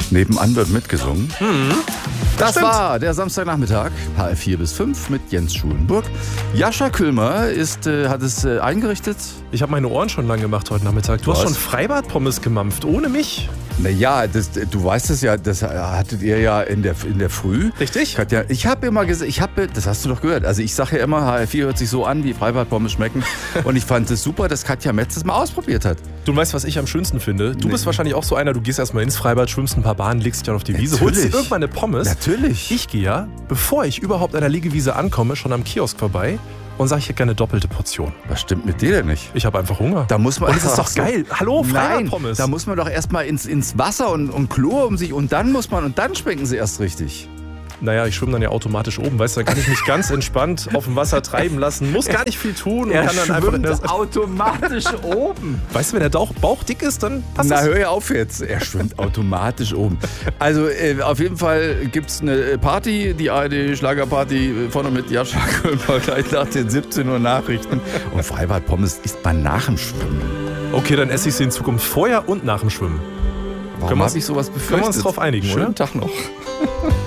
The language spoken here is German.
Nebenan wird mitgesungen. Das war der Samstagnachmittag, HR4 bis 5 mit Jens Schulenburg. Jascha Küllmer hat es eingerichtet. Ich habe meine Ohren schon lang gemacht heute Nachmittag. Du hast schon Freibad-Pommes gemampft, ohne mich. Naja, du weißt es ja, das hattet ihr ja in der Früh. Richtig. Katja, ich habe immer gesagt, das hast du doch gehört, also ich sage ja immer, HR4 hört sich so an, wie Freibad-Pommes schmecken. Und ich fand es super, dass Katja Metz das mal ausprobiert hat. Du weißt, was ich am schönsten finde? Du bist wahrscheinlich auch so einer, du gehst erstmal ins Freibad, schwimmst ein paar Bahnen, legst dich dann auf die Wiese, holst dir irgendwann eine Pommes. Natürlich. Ich gehe ja, bevor ich überhaupt an der Liegewiese ankomme, schon am Kiosk vorbei und sage, ich hätte gerne eine doppelte Portion. Was stimmt mit dir denn nicht? Ich habe einfach Hunger. Da muss man und es ist doch geil. Hallo, Freibad-Pommes. Da muss man doch erstmal ins Wasser und Chlor um sich und dann schmecken sie erst richtig. Naja, ich schwimme dann ja automatisch oben, weißt du, dann kann ich mich ganz entspannt auf dem Wasser treiben lassen, muss gar nicht viel tun. Er kann dann schwimmt automatisch oben. Weißt du, wenn der Bauch dick ist, dann passt das. Na, hör ja auf jetzt. Er schwimmt automatisch oben. Also auf jeden Fall gibt es eine Party, die ARD-Schlagerparty vorne mit Jascha Küllmer gleich nach den 17 Uhr Nachrichten. Und Freibad-Pommes isst man nach dem Schwimmen. Okay, dann esse ich sie in Zukunft vorher und nach dem Schwimmen. Warum habe ich sowas befürchtet? Können wir uns drauf einigen, Schönen oder? Tag noch.